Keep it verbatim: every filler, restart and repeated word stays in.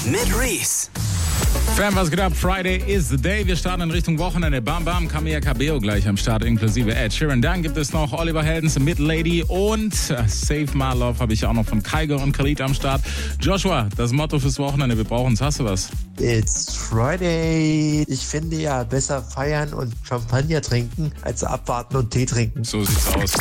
mit Reese. Fam, was geht ab? Friday is the day. Wir starten in Richtung Wochenende. Bam Bam, Camila Cabello gleich am Start, inklusive Ed Sheeran. Dann gibt es noch Oliver Heldens, Mid Lady und Save My Love habe ich auch noch von Kygo und Khalid am Start. Joshua, das Motto fürs Wochenende, wir brauchen es. Hast du was? It's Friday. Ich finde ja, besser feiern und Champagner trinken, als abwarten und Tee trinken. So sieht's aus.